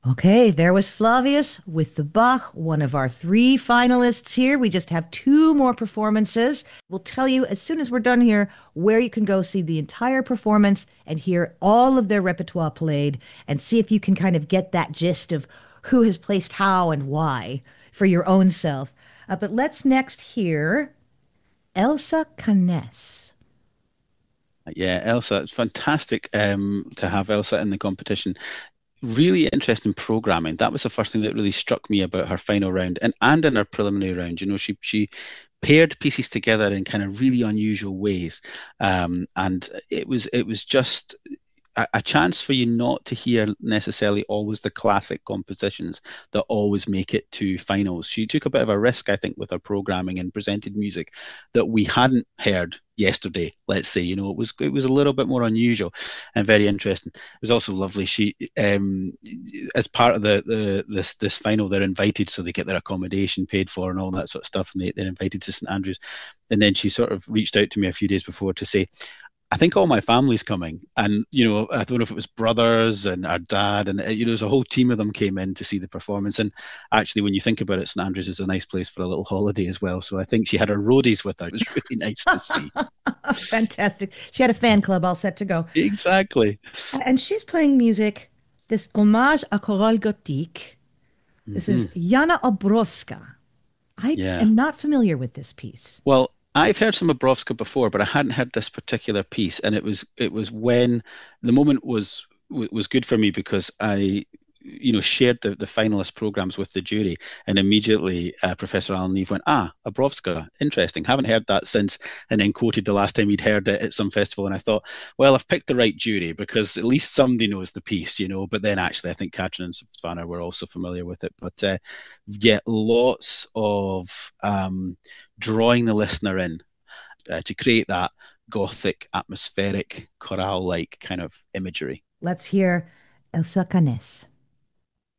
Okay, there was Flavius with the Bach, one of our three finalists here. We just have two more performances. We'll tell you as soon as we're done here where you can go see the entire performance and hear all of their repertoire played and see if you can kind of get that gist of who has placed how and why for your own self. But let's next hear Elsa Canes. Yeah, Elsa, it's fantastic to have Elsa in the competition. Really interesting programming. That was the first thing that really struck me about her final round and in her preliminary round. You know, she paired pieces together in kind of really unusual ways, and it was just a chance for you not to hear necessarily always the classic compositions that always make it to finals. She took a bit of a risk, I think, with her programming and presented music that we hadn't heard yesterday, let's say. You know, it was a little bit more unusual and very interesting. It was also lovely. She as part of this final, they're invited, so they get their accommodation paid for and all that sort of stuff, and they're invited to St Andrews. And then she sort of reached out to me a few days before to say, I think all my family's coming, and I don't know if it was brothers and our dad, and there's a whole team of them came in to see the performance. And actually, when you think about it, St Andrews is a nice place for a little holiday as well. So I think she had her roadies with her. It was really nice to see. Fantastic. She had a fan club all set to go. Exactly. And she's playing music, this Hommage à Chorale Gothique. This is Hmm. Jana Obrowska. I Yeah. am not familiar with this piece. Well, I've heard some Bobrovska before, but I hadn't heard this particular piece, and it was when the moment was good for me because I shared the finalist programs with the jury, and immediately Professor Alan Neve went, Bobrovska, interesting. Haven't heard that since, and then quoted the last time he'd heard it at some festival, and I thought, well, I've picked the right jury because at least somebody knows the piece. But then actually, I think Katrin and Savannah were also familiar with it, but yeah, lots of drawing the listener in to create that gothic, atmospheric, chorale like kind of imagery. Let's hear Elsa Canes.